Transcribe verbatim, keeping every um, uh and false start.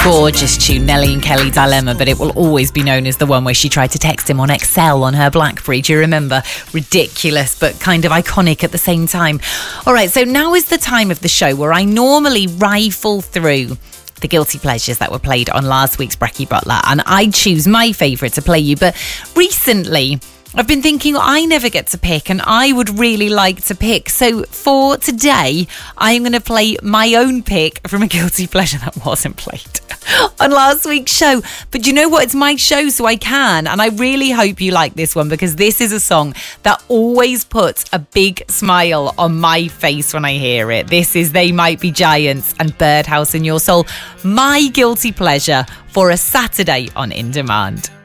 Gorgeous tune, Nelly and Kelly Dilemma, but it will always be known as the one where she tried to text him on Excel on her BlackBerry. Do you remember? Ridiculous, but kind of iconic at the same time. All right, so now is the time of the show where I normally rifle through the guilty pleasures that were played on last week's Brecky Butler, and I choose my favourite to play you. But recently, I've been thinking I never get to pick, and I would really like to pick. So for today, I'm going to play my own pick from a guilty pleasure that wasn't played on last week's show. But you know what? It's my show, so I can. And I really hope you like this one, because this is a song that always puts a big smile on my face when I hear it. This is They Might Be Giants and Birdhouse in Your Soul. My guilty pleasure for a Saturday on In Demand.